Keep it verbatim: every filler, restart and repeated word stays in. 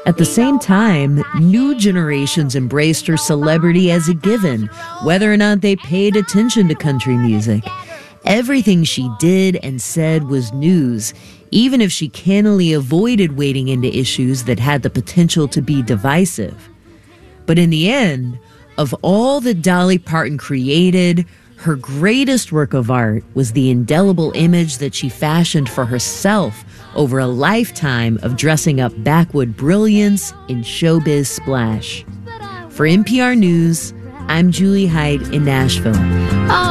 At the same time, new generations embraced her celebrity as a given, whether or not they paid attention to country music. Everything she did and said was news, even if she cannily avoided wading into issues that had the potential to be divisive. But in the end, of all that Dolly Parton created, her greatest work of art was the indelible image that she fashioned for herself over a lifetime of dressing up backwood brilliance in showbiz splash. For N P R News, I'm Julie Heidt in Nashville.